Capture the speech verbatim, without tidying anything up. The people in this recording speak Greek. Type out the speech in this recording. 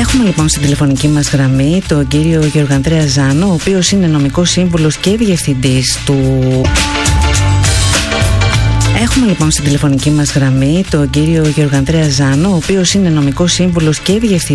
Έχουμε λοιπόν στην τηλεφωνική μας γραμμή τον κύριο Γιώργο Ανδρέα Ζάνο, ο οποίος είναι νομικός σύμβουλος και διευθυντής του... Έχουμε λοιπόν στην τηλεφωνική μας γραμμή τον κύριο Γιώργο Ανδρέα Ζάνο, ο οποίος είναι νομικός σύμβουλος και διευθυντής